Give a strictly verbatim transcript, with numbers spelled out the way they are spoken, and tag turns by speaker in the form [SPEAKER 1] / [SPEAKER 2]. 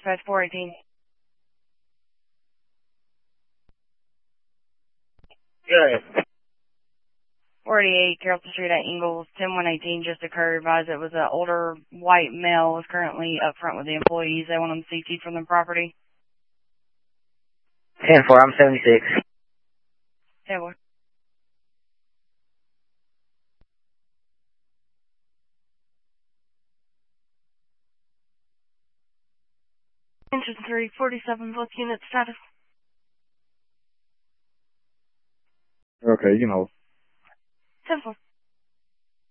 [SPEAKER 1] dispatch four eighteen.
[SPEAKER 2] Good.
[SPEAKER 1] forty-eight Carrollton Street at Ingalls, ten one eighteen just occurred. Advised it was an older white male was currently up front with the employees. They want him C T'd from the property.
[SPEAKER 2] ten four, I'm seventy-six.
[SPEAKER 1] ten four. Engine three, forty-seven, both unit status.
[SPEAKER 3] Okay, you know.
[SPEAKER 1] ten four.